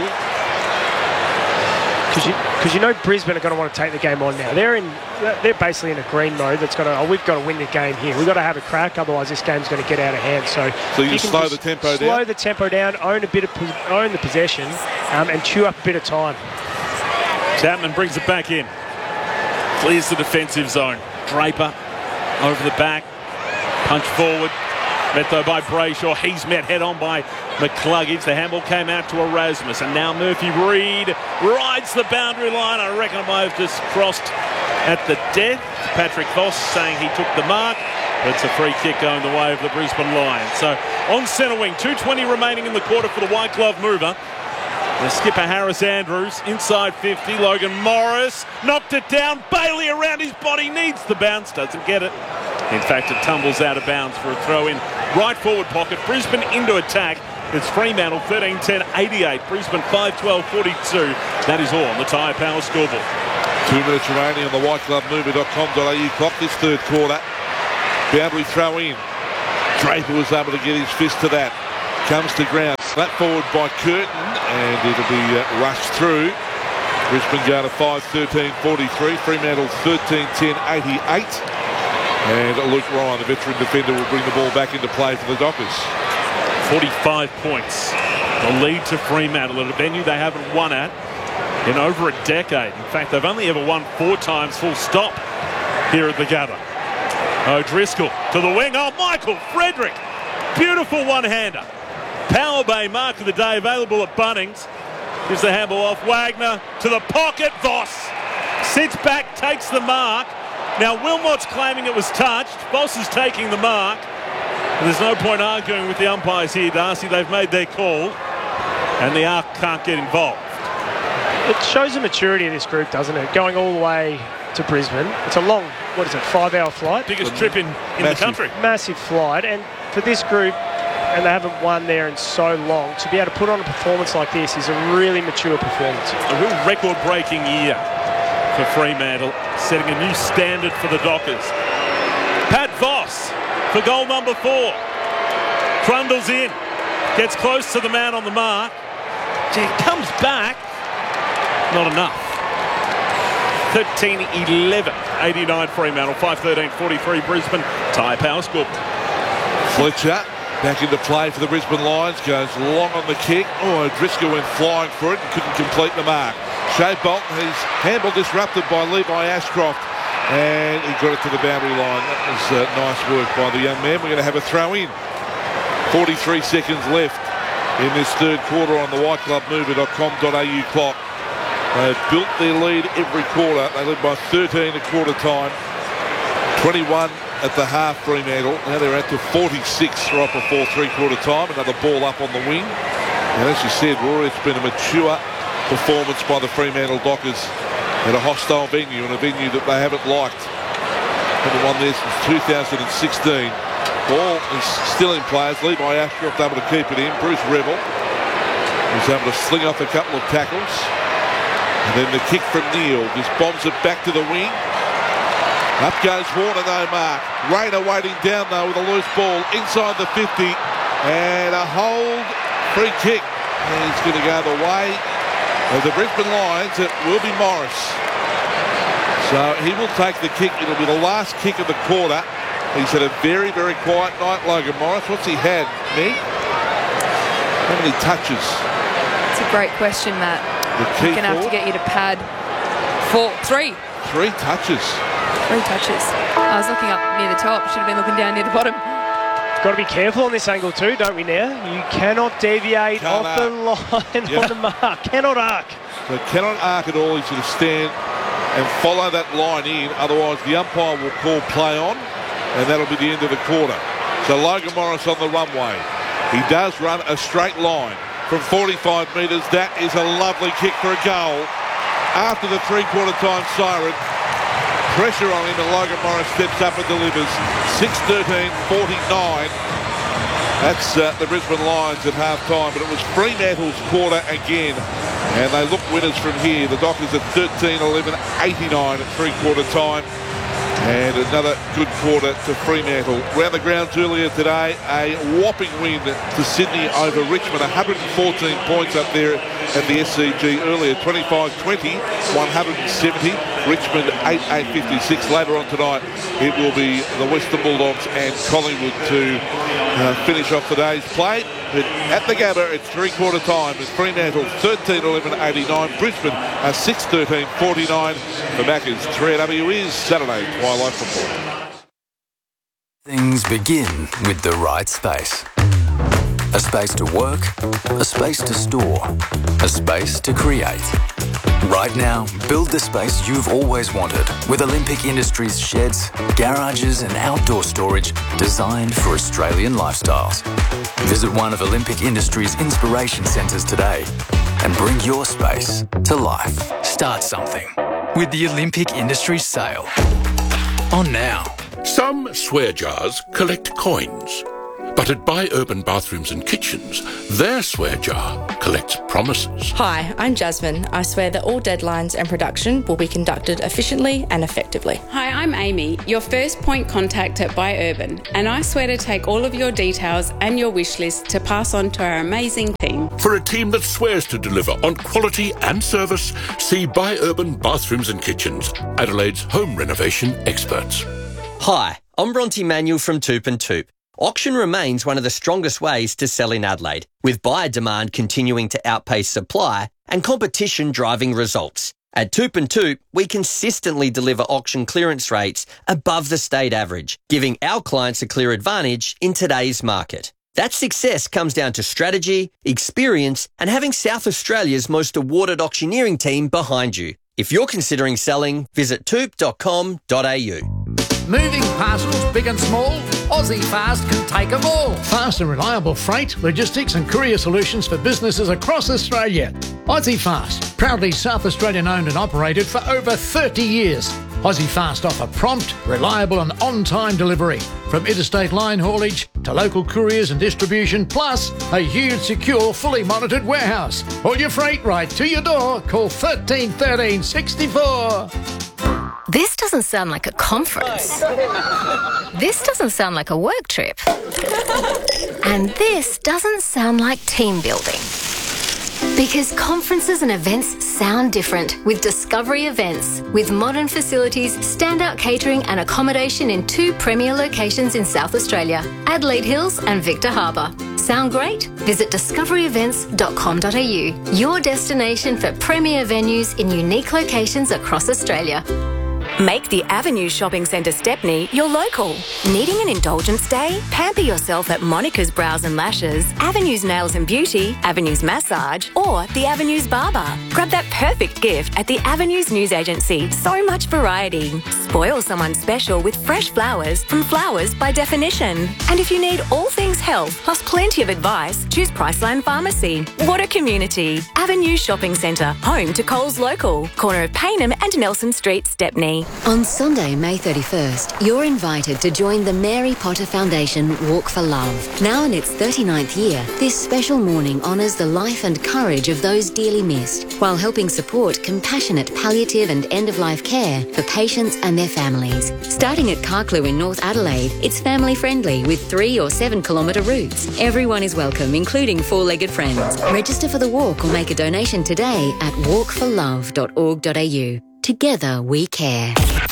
Because you know Brisbane are going to want to take the game on now. They're basically in a green mode. That's got to. We've got to win the game here. We've got to have a crack. Otherwise, this game's going to get out of hand. So you can slow the tempo down. Slow the tempo down. Own the possession, and chew up a bit of time. Chapman brings it back in. Clears the defensive zone. Draper over the back. Punch forward. Met though by Brayshaw. He's met head on by McCluggage. The handball came out to Erasmus. And now Murphy Reid rides the boundary line. I reckon I might have just crossed at the death. Patrick Voss saying he took the mark. But it's a free kick going the way of the Brisbane Lions. So on centre wing, 2:20 remaining in the quarter for the white glove mover. The skipper Harris Andrews inside 50. Logan Morris knocked it down. Bailey around his body, needs the bounce, doesn't get it. In fact, it tumbles out of bounds for a throw in right forward pocket. Brisbane into attack. It's Fremantle 13-10-88. Brisbane 5-12-42. That is all on the Tyre Power scoreboard. 2 minutes remaining on the whiteglovemovie.com.au clock this third quarter. Boundary throw in. Draper was able to get his fist to that. Comes to ground. Slap forward by Curtin, and it'll be rushed through. Brisbane go to 5-13-43. Fremantle 13-10-88. And Luke Ryan, the veteran defender, will bring the ball back into play for the Dockers. 45 points. The lead to Fremantle at a venue they haven't won at in over a decade. In fact, they've only ever won 4 times full stop here at the Gabba. O'Driscoll to the wing. Oh, Michael Frederick. Beautiful one-hander. Power Bay mark of the day available at Bunnings. Gives the handball off. Wagner to the pocket. Voss sits back, takes the mark. Now Wilmot's claiming it was touched. Voss is taking the mark. And there's no point arguing with the umpires here, Darcy. They've made their call. And the ARC can't get involved. It shows the maturity of this group, doesn't it? Going all the way to Brisbane. It's a long, 5-hour flight? Biggest trip in the country. Massive flight. And for this group, and they haven't won there in so long, to be able to put on a performance like this is a really mature performance. A real record-breaking year for Fremantle, setting a new standard for the Dockers. Pat Voss for goal number 4. Trundles in, gets close to the man on the mark. Comes back, not enough. 13-11, 89 Fremantle, 5-13-43 Brisbane. Tyre Power score. Fletcher back into play for the Brisbane Lions, goes long on the kick. Oh, Driscoll went flying for it and couldn't complete the mark. Shea Bolton, his handball disrupted by Levi Ashcroft, and he got it to the boundary line. That was nice work by the young man. We're going to have a throw in. 43 seconds left in this third quarter on the whiteglovemovie.com.au clock. They've built their lead every quarter. They led by 13 at quarter time. 21 at the half, Fremantle. Now they're out to 46 right before three-quarter time. Another ball up on the wing. And as you said, Rory, it's been a mature performance by the Fremantle Dockers at a hostile venue, and a venue that they haven't liked. Haven't won there since 2016. Ball is still in play as Levi Ashcroft able to keep it in. Bruce Revel was able to sling off a couple of tackles. And then the kick from Neal just bombs it back to the wing. Up goes Warner, no mark. Rayner waiting down though with a loose ball inside the 50. And a hold, free kick. And it's going to go the way of the Brisbane Lions. It will be Morris. So he will take the kick. It'll be the last kick of the quarter. He's had a very, very quiet night, Logan Morris. What's he had, Meg? How many touches? It's a great question, Matt. We're going to have to get you to pad 3. 3 touches. 3 touches. I was looking up near the top. Should have been looking down near the bottom. Got to be careful on this angle too, don't we now? You cannot deviate off the line on the mark. Cannot arc. So cannot arc at all. He's going to stand and follow that line in. Otherwise, the umpire will call play on, and that'll be the end of the quarter. So Logan Morris on the runway. He does run a straight line from 45 metres. That is a lovely kick for a goal. After the three-quarter time siren, pressure on him, and Logan Morris steps up and delivers. 6-13-49. That's the Brisbane Lions at half-time, but it was Fremantle's quarter again, and they look winners from here. The Dockers at 13-11-89 at three-quarter time. And another good quarter to Fremantle. Round the grounds earlier today, a whopping win to Sydney over Richmond. 114 points up there at the SCG earlier. 25-20, 170. Richmond 8-56. Later on tonight, it will be the Western Bulldogs and Collingwood to finish off today's play. But at the Gabba, it's three-quarter time. It's Fremantle 13-11-89. Brisbane 6-13-49. The Maccas 3AW is Saturday Twilight Football. Things begin with the right space. A space to work, a space to store, a space to create. Right now, build the space you've always wanted with Olympic Industries sheds, garages and outdoor storage designed for Australian lifestyles. Visit one of Olympic Industries' inspiration centres today and bring your space to life. Start something with the Olympic Industries sale. On now. Some swear jars collect coins. But at Buy Urban Bathrooms and Kitchens, their swear jar collects promises. Hi, I'm Jasmine. I swear that all deadlines and production will be conducted efficiently and effectively. Hi, I'm Amy, your first point contact at Buy Urban, and I swear to take all of your details and your wish list to pass on to our amazing team. For a team that swears to deliver on quality and service, see Buy Urban Bathrooms and Kitchens, Adelaide's home renovation experts. Hi, I'm Bronte Manuel from Toop and Toop. Auction remains one of the strongest ways to sell in Adelaide, with buyer demand continuing to outpace supply and competition driving results. At Toop and Toop, we consistently deliver auction clearance rates above the state average, giving our clients a clear advantage in today's market. That success comes down to strategy, experience, and having South Australia's most awarded auctioneering team behind you. If you're considering selling, visit toop.com.au. Moving parcels big and small? Aussie Fast can take them all. Fast and reliable freight, logistics and courier solutions for businesses across Australia. Aussie Fast, proudly South Australian owned and operated for over 30 years. Aussie Fast offer prompt, reliable and on-time delivery. From interstate line haulage to local couriers and distribution, plus a huge, secure, fully monitored warehouse. All your freight right to your door. Call 13 13 64. This doesn't sound like a conference. This doesn't sound like a work trip. And this doesn't sound like team building. Because conferences and events sound different with Discovery Events. With modern facilities, standout catering and accommodation in 2 premier locations in South Australia, Adelaide Hills and Victor Harbour. Sound great? Visit discoveryevents.com.au, your destination for premier venues in unique locations across Australia. Make the Avenue Shopping Centre Stepney your local. Needing an indulgence day? Pamper yourself at Monica's Brows and Lashes, Avenue's Nails and Beauty, Avenue's Massage, or the Avenue's Barber. Grab that perfect gift at the Avenues News Agency. So much variety. Spoil someone special with fresh flowers from Flowers by Definition. And if you need all things health, plus plenty of advice, choose Priceline Pharmacy. What a community. Avenue Shopping Centre, home to Coles Local, corner of Paynham and Nelson Street, Stepney. On Sunday, May 31st, you're invited to join the Mary Potter Foundation Walk for Love. Now in its 39th year, this special morning honours the life and courage of those dearly missed, while helping support compassionate palliative and end-of-life care for patients and their families. Starting at Carclew in North Adelaide, it's family-friendly with 3 or 7 kilometre routes. Everyone is welcome, including 4-legged friends. Register for the walk or make a donation today at walkforlove.org.au. Together we care.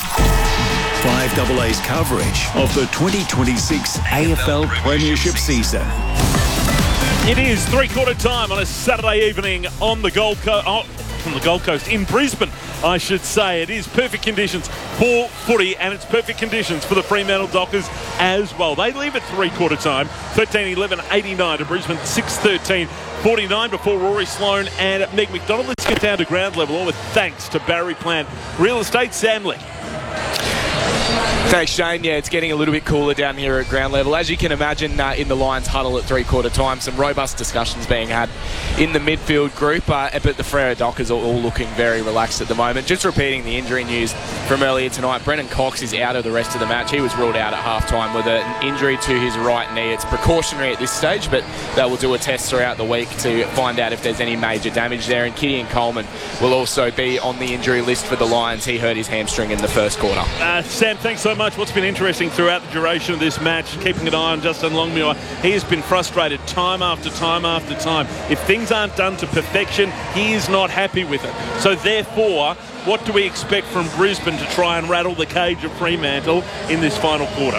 5AA's coverage of the 2026 AFL Premiership season. It is three-quarter time on a Saturday evening on the Gold Coast. From the Gold Coast in Brisbane, I should say. It is perfect conditions for footy, and it's perfect conditions for the Fremantle Dockers as well. They leave at three-quarter time, 13-11-89 to Brisbane, 6-13-49 before Rory Sloane and Meg McDonald. Let's get down to ground level, all with thanks to Barry Plant Real Estate. Sam Lick. Thanks, Shane. Yeah, it's getting a little bit cooler down here at ground level. As you can imagine, in the Lions huddle at three-quarter time, some robust discussions being had in the midfield group, but the Freo Dockers are all looking very relaxed at the moment. Just repeating the injury news from earlier tonight, Brennan Cox is out of the rest of the match. He was ruled out at half-time with an injury to his right knee. It's precautionary at this stage, but they will do a test throughout the week to find out if there's any major damage there. And Gideon Coleman will also be on the injury list for the Lions. He hurt his hamstring in the first quarter. Sam, thanks so much. What's been interesting throughout the duration of this match, keeping an eye on Justin Longmuir, he has been frustrated time after time after time. If things aren't done to perfection, he is not happy with it. So therefore, what do we expect from Brisbane to try and rattle the cage of Fremantle in this final quarter?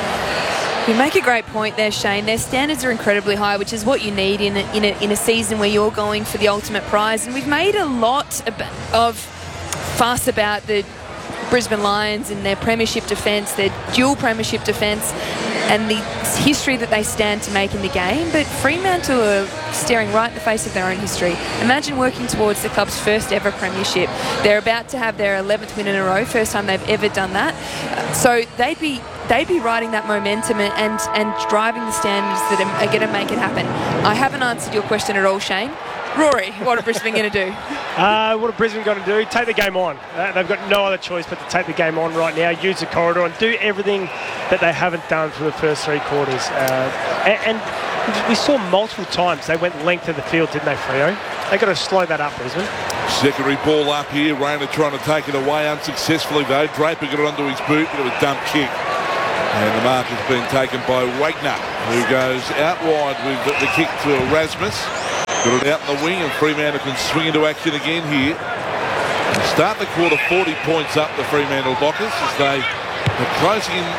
You make a great point there, Shane. Their standards are incredibly high, which is what you need in a season where you're going for the ultimate prize. And we've made a lot of fuss about the Brisbane Lions and their premiership defence, their dual premiership defence, and the history that they stand to make in the game. But Fremantle are staring right in the face of their own history. Imagine working towards the club's first ever premiership. They're about to have their 11th win in a row, first time they've ever done that. So they'd be riding that momentum and driving the standards that are going to make it happen. I haven't answered your question at all, Shane. Rory, what are Brisbane going to do? What are Brisbane going to do? Take the game on. They've got no other choice but to take the game on right now, use the corridor and do everything that they haven't done for the first three quarters. And we saw multiple times they went length of the field, didn't they, Freo? They've got to slow that up, Brisbane. Secondary ball up here. Rayner trying to take it away unsuccessfully, though. Draper got it onto his boot. Bit of a dump kick. And the mark has been taken by Wagner, who goes out wide with the kick to Erasmus. Got it out in the wing, and Fremantle can swing into action again here. And start the quarter 40 points up, the Fremantle Dockers, as they are closing in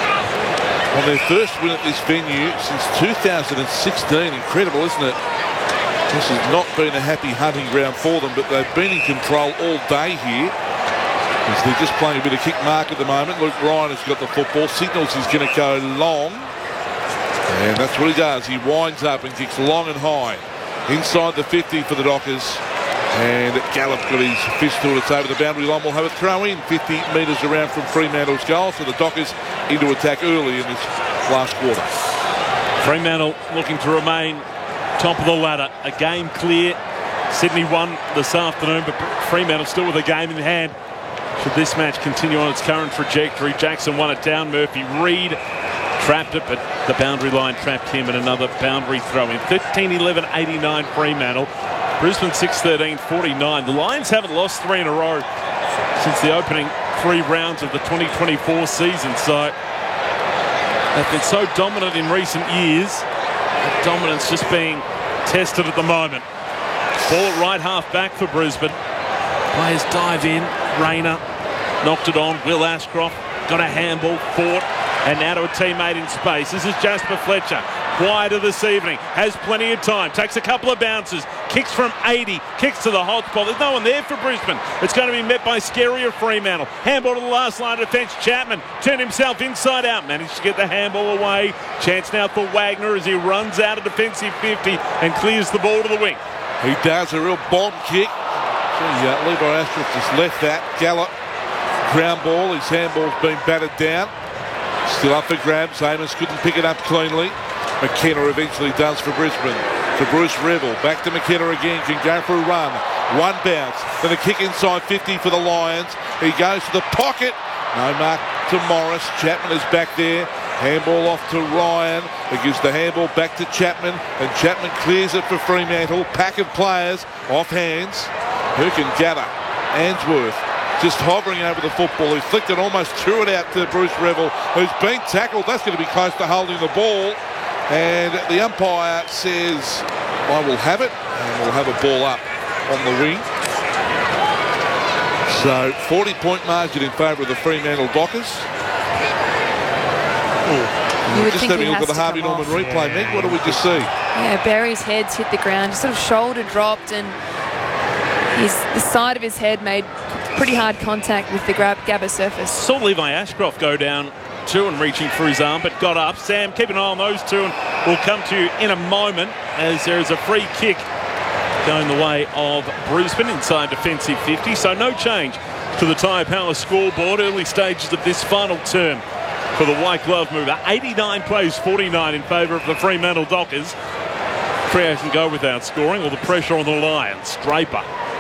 on their first win at this venue since 2016. Incredible, isn't it? This has not been a happy hunting ground for them, but they've been in control all day here. As they're just playing a bit of kick mark at the moment. Luke Ryan has got the football, signals he's going to go long. And that's what he does. He winds up and kicks long and high. Inside the 50 for the Dockers. And Gallup got his fist to it. It's over the boundary line. We'll have a throw in 50 metres around from Fremantle's goal. So the Dockers into attack early in this last quarter. Fremantle looking to remain top of the ladder. A game clear. Sydney won this afternoon, but Fremantle still with a game in hand. Should this match continue on its current trajectory, Jackson won it down. Murphy Reid trapped it, but the boundary line trapped him, and another boundary throw in. 13-11-89 Fremantle. Brisbane 6-13-49. The Lions haven't lost three in a row since the opening three rounds of the 2024 season. So they've been so dominant in recent years. That dominance just being tested at the moment. Ball at right half back for Brisbane. Players dive in. Rayner knocked it on. Will Ashcroft got a handball, fought, and now to a teammate in space. This is Jasper Fletcher. Quieter this evening. Has plenty of time. Takes a couple of bounces. Kicks from 80. Kicks to the hot spot. There's no one there for Brisbane. It's going to be met by Skerry of Fremantle. Handball to the last line of defence. Chapman turned himself inside out. Managed to get the handball away. Chance now for Wagner as he runs out of defensive 50 and clears the ball to the wing. He does a real bomb kick. Levi Ashcroft just left that. Gallup, ground ball. His handball's been battered down. Still up for grabs. Amos couldn't pick it up cleanly. McKenna eventually does for Brisbane. To Bruce Revel. Back to McKenna again. Can go for a run. One bounce. Then a kick inside 50 for the Lions. He goes to the pocket. No mark to Morris. Chapman is back there. Handball off to Ryan. He gives the handball back to Chapman. And Chapman clears it for Fremantle. Pack of players off hands. Who can gather? Answorth just hovering over the football. He flicked it, almost threw it out to Bruce Revel, who's been tackled. That's going to be close to holding the ball. And the umpire says, I will have it. And we'll have a ball up on the wing. So 40-point margin in favour of the Fremantle Dockers. Just having a look at the Harvey Norman replay, Meg. What do we just see? Yeah, Barry's head's hit the ground. Just sort of shoulder dropped, and the side of his head made pretty hard contact with the Gabba surface. Saw Levi Ashcroft go down too and reaching for his arm, but got up. Sam, keep an eye on those two, and we'll come to you in a moment as there is a free kick going the way of Brisbane inside defensive 50. So no change to the Tyre Power scoreboard. Early stages of this final term for the white glove mover. 89 plays 49 in favour of the Fremantle Dockers. Freo can go without scoring. All the pressure on the Lions. Draper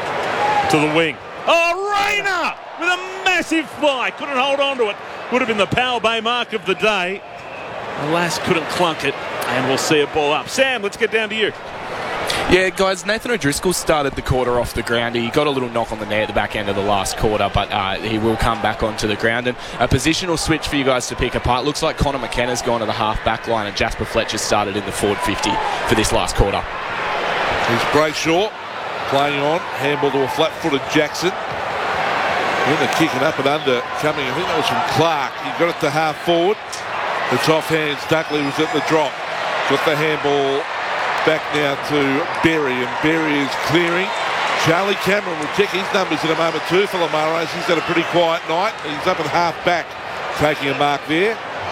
to the wing. Oh, Rayner with a massive fly. Couldn't hold on to it. Would have been the Power Bay mark of the day. Alas, couldn't clunk it. And we'll see a ball up. Sam, let's get down to you. Yeah, guys, Nathan O'Driscoll started the quarter off the ground. He got a little knock on the knee at the back end of the last quarter, but he will come back onto the ground. And a positional switch for you guys to pick apart. Looks like Connor McKenna's gone to the half-back line and Jasper Fletcher started in the forward 50 for this last quarter. He's Brayshaw playing on. Handball to a flat-footed Jackson. Then the kicking up and under coming. I think that was from Clark. He got it to half-forward. It's off hands. Dunkley was at the drop. Got the handball back now to Berry, and Berry is clearing. Charlie Cameron will check his numbers in a moment too for Lamaros. He's had a pretty quiet night. He's up at half back, taking a mark there.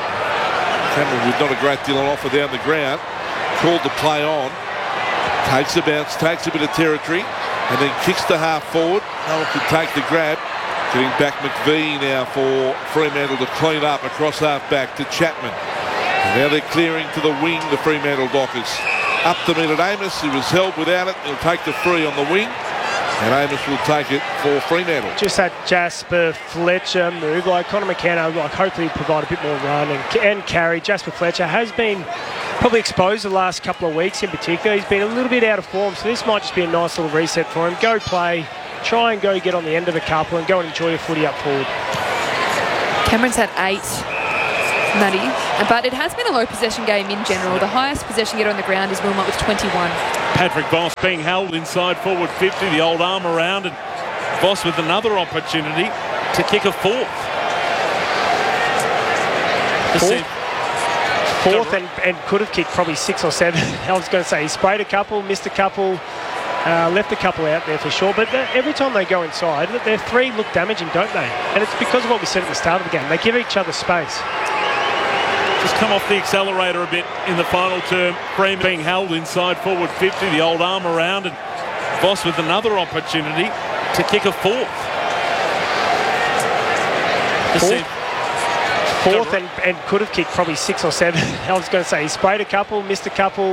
Cameron with not a great deal on offer down the ground. Called the play on. Takes a bounce, takes a bit of territory, and then kicks to half forward. No one can take the grab. Getting back McVie now for Fremantle to clean up across half back to Chapman. And now they're clearing to the wing, the Fremantle Dockers. Up to meet at Amos, who was held without it. He'll take the free on the wing, and Amos will take it for Fremantle. Just that Jasper Fletcher move, like Connor McKenna, like hopefully provide a bit more run and carry. Jasper Fletcher has been probably exposed the last couple of weeks in particular. He's been a little bit out of form, so this might just be a nice little reset for him. Go play, try and go get on the end of a couple and go and enjoy your footy up forward. Cameron's had 8. Matty, but it has been a low possession game in general. The highest possession getter on the ground is Wilmot with 21. Patrick Voss being held inside forward 50, the old arm around, and Voss with another opportunity to kick a fourth. Fourth and could have kicked probably 6 or 7. I was going to say he sprayed a couple, missed a couple, left a couple out there for sure. But every time they go inside, their 3 look damaging, don't they? And it's because of what we said at the start of the game. They give each other space. Just come off the accelerator a bit in the final term. Freeman being held inside forward 50, the old arm around, and Voss with another opportunity to kick a fourth. Fourth and could have kicked probably 6 or 7. I was going to say he sprayed a couple, missed a couple,